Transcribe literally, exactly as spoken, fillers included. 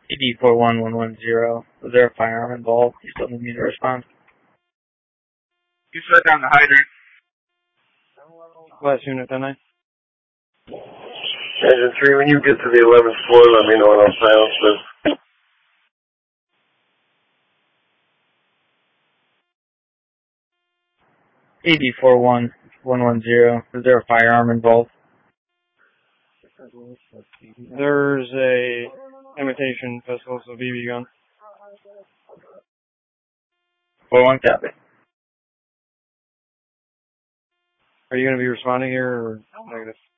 E D four one one one zero. Was there a firearm involved? You still need me to respond? You shut down the hydrant. Last unit, ten nine. Engine three, when you get to the eleventh floor, let me know when I'm silenced. E D four one one one zero. Was there a firearm involved? There's a imitation pistol, so B B gun. four one copy. Are you going to be responding here or negative?